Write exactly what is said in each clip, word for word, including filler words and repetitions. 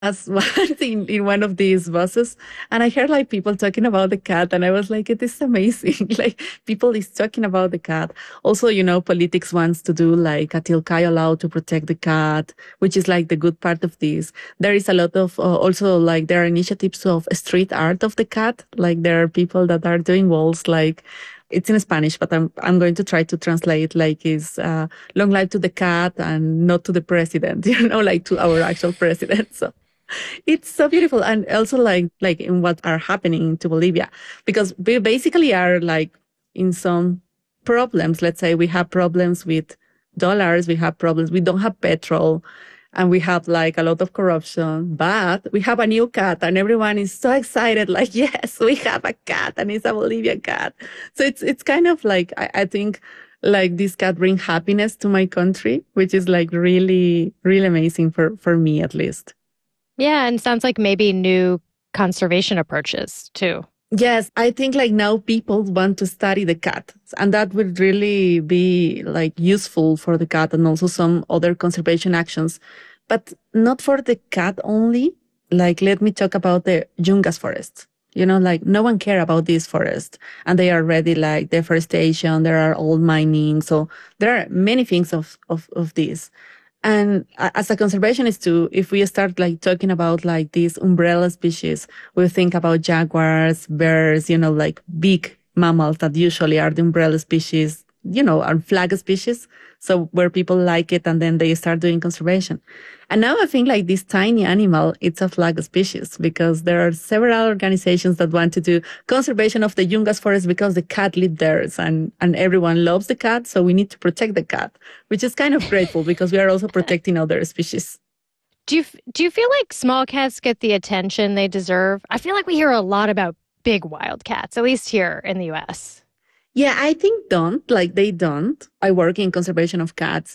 was once in, in one of these buses and I heard like people talking about the cat and I was like, it is amazing. Like people is talking about the cat. Also, you know, politics wants to do like a Tilkayo law to protect the cat, which is like the good part of this. There is a lot of uh, also like there are initiatives of street art of the cat. Like there are people that are doing walls like it's in Spanish, but I'm I'm going to try to translate like is uh, long life to the cat and not to the president, you know, like to our actual president. So it's so beautiful. And also like, like in what are happening to Bolivia, because we basically are like in some problems. Let's say we have problems with dollars. We have problems. We don't have petrol and we have like a lot of corruption, but we have a new cat and everyone is so excited. Like, yes, we have a cat and it's a Bolivian cat. So it's, it's kind of like, I, I think like this cat bring happiness to my country, which is like really, really amazing for, for me at least. Yeah, and sounds like maybe new conservation approaches too. Yes, I think like now people want to study the cat and that would really be like useful for the cat and also some other conservation actions, but not for the cat only. Like, let me talk about the Yungas forest. You know, like no one care about this forest and they are already like deforestation. There are old mining. So there are many things of, of, of this. And as a conservationist too, if we start like talking about like these umbrella species, we think about jaguars, bears, you know, like big mammals that usually are the umbrella species, you know, are flag species. So where people like it and then they start doing conservation. And now I think like this tiny animal, it's a flag species because there are several organizations that want to do conservation of the Yungas forest because the cat lives there and, and everyone loves the cat. So we need to protect the cat, which is kind of grateful because we are also protecting other species. Do you do you feel like small cats get the attention they deserve? I feel like we hear a lot about big wild cats, at least here in the U S. Yeah, I think don't, like they don't. I work in conservation of cats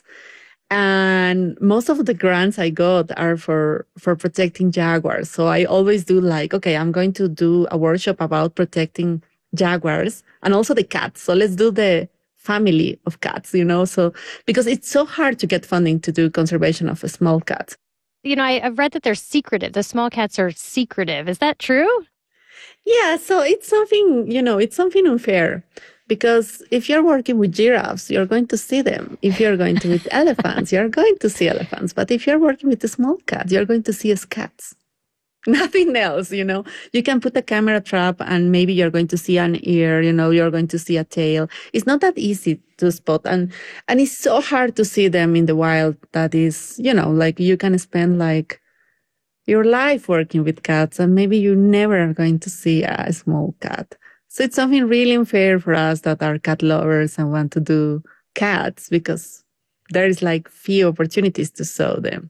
and most of the grants I got are for, for protecting jaguars. So I always do like, okay, I'm going to do a workshop about protecting jaguars and also the cats. So let's do the family of cats, you know, so because it's so hard to get funding to do conservation of a small cat. You know, I, I've read that they're secretive. The small cats are secretive. Is that true? Yeah, so it's something, you know, it's something unfair because if you're working with giraffes, you're going to see them. If you're going to with elephants, you're going to see elephants. But if you're working with a small cat, you're going to see as cats. Nothing else, you know. You can put a camera trap and maybe you're going to see an ear, you know, you're going to see a tail. It's not that easy to spot and and it's so hard to see them in the wild that is, you know, like you can spend like your life working with cats and maybe you never are going to see a small cat. So it's something really unfair for us that are cat lovers and want to do cats because there is like few opportunities to show them.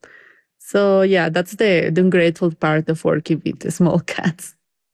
So yeah, that's the, the ungrateful part of working with the small cats.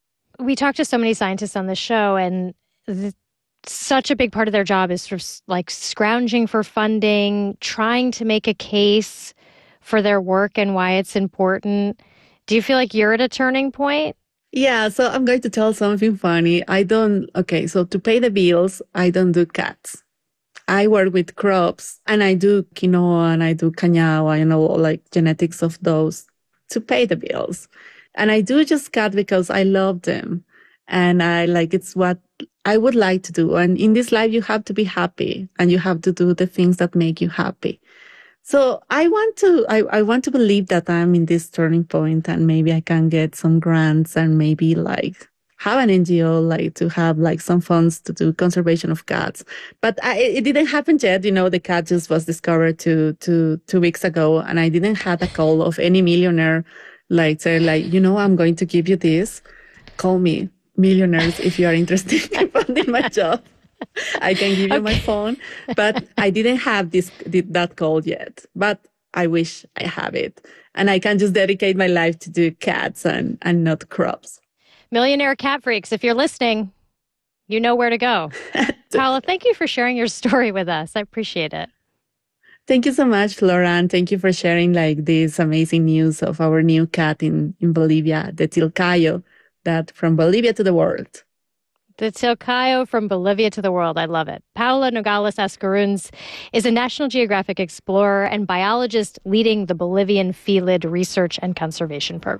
We talk to so many scientists on the show, and th- such a big part of their job is sort of like scrounging for funding, trying to make a case for their work and why it's important. Do you feel like you're at a turning point? Yeah, so I'm going to tell something funny. I don't, okay, so to pay the bills, I don't do cats. I work with crops and I do quinoa and I do cañawa, you know, like genetics of those to pay the bills. And I do just cat because I love them. And I like, it's what I would like to do. And in this life, you have to be happy and you have to do the things that make you happy. So I want to, I, I want to believe that I'm in this turning point and maybe I can get some grants and maybe like have an N G O, like to have like some funds to do conservation of cats. But I, it didn't happen yet. You know, the cat just was discovered two, two, two weeks ago and I didn't have a call of any millionaire like say like, you know, I'm going to give you this. Call me millionaires if you are interested in funding my job. I can give you my Okay. phone, but I didn't have this that call yet. But I wish I have it, and I can just dedicate my life to do cats and and not crops. Millionaire cat freaks, if you're listening, you know where to go. Paula, thank you for sharing your story with us. I appreciate it. Thank you so much, Flora, and thank you for sharing like this amazing news of our new cat in in Bolivia, the Tilcayo, that from Bolivia to the world. The Tilcayo from Bolivia to the world. I love it. Paula Nogales Ascaruns is a National Geographic explorer and biologist leading the Bolivian Felid Research and Conservation Program.